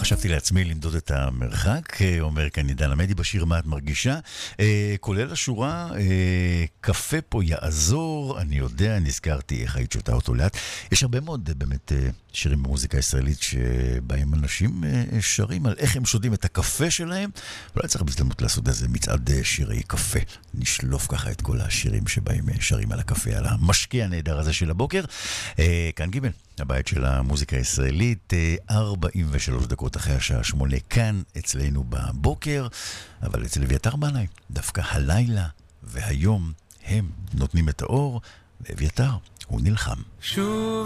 חשבתי לעצמי למדוד את המרחק, אומר כאן עידן עמדי בשיר מה את מרגישה, כולל השורה, קפה פה יעזור, אני יודע, נזכרתי איך היית שותה אותו לאט. יש הרבה מאוד באמת שירים במוזיקה הישראלית שבהם אנשים שרים על איך הם שותים את הקפה שלהם, אולי צריך בהזדמנות לעשות איזה מצעד שירי קפה, נשלוף ככה את כל השירים שבהם שרים על הקפה, על המשקה הנהדר הזה של הבוקר. כאן ג' הבית של המוזיקה הישראלית, 43 דקות אחרי השעה 8 כאן אצלנו בבוקר, אבל אצל אביתר בנאי דווקא הלילה והיום הם נותנים את האור, ואביתר הוא נלחם. שוב